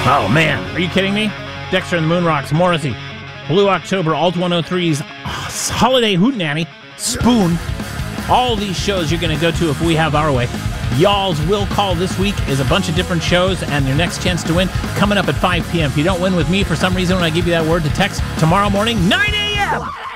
Oh, man. Are you kidding me? Dexter and the Moon Rocks, Morrissey, Blue October, Alt 103's Holiday Hootenanny, Spoon. All these shows you're going to go to if we have our way. Y'all's Will Call this week is a bunch of different shows, and your next chance to win coming up at 5 p.m. If you don't win with me for some reason when I give you that word to text tomorrow morning, 9 a.m.